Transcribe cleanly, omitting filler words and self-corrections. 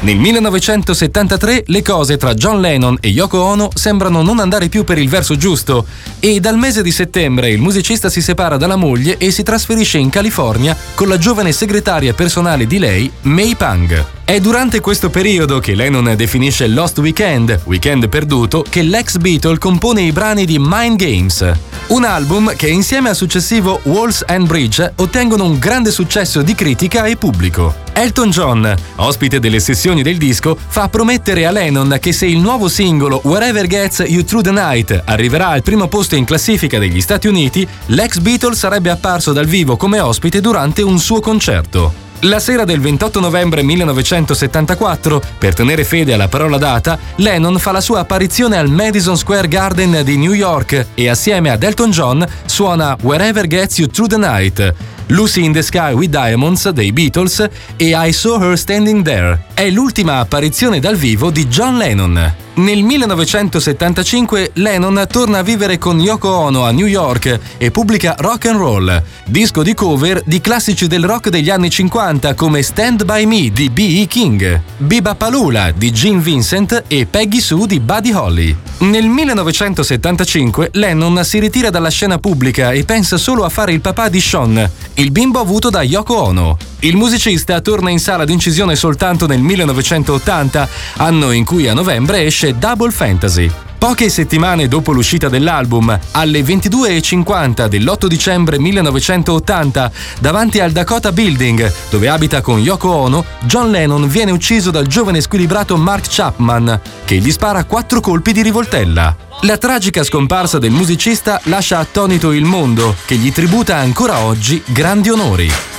Nel 1973 le cose tra John Lennon e Yoko Ono sembrano non andare più per il verso giusto e dal mese di settembre il musicista si separa dalla moglie e si trasferisce in California con la giovane segretaria personale di lei, May Pang. È durante questo periodo che Lennon definisce Lost Weekend perduto, che l'ex Beatle compone i brani di Mind Games, un album che insieme al successivo Walls and Bridge ottengono un grande successo di critica e pubblico. Elton John, ospite delle sessioni del disco, fa promettere a Lennon che se il nuovo singolo Wherever Gets You Through the Night arriverà al primo posto in classifica degli Stati Uniti, l'ex Beatle sarebbe apparso dal vivo come ospite durante un suo concerto. La sera del 28 novembre 1974, per tenere fede alla parola data, Lennon fa la sua apparizione al Madison Square Garden di New York e assieme ad Elton John suona Wherever Gets You Through the Night, Lucy in the Sky with Diamonds dei Beatles e I Saw Her Standing There. È l'ultima apparizione dal vivo di John Lennon. Nel 1975 Lennon torna a vivere con Yoko Ono a New York e pubblica Rock and Roll, disco di cover di classici del rock degli anni 50 come Stand By Me di B.E. King, Bebopaloola di Gene Vincent e Peggy Sue di Buddy Holly. Nel 1975 Lennon si ritira dalla scena pubblica e pensa solo a fare il papà di Sean, il bimbo avuto da Yoko Ono. Il musicista torna in sala d'incisione soltanto nel 1980, anno in cui a novembre esce Double Fantasy. Poche settimane dopo l'uscita dell'album, alle 22:50 dell'8 dicembre 1980, davanti al Dakota Building, dove abita con Yoko Ono, John Lennon viene ucciso dal giovane squilibrato Mark Chapman, che gli spara 4 colpi di rivoltella. La tragica scomparsa del musicista lascia attonito il mondo, che gli tributa ancora oggi grandi onori.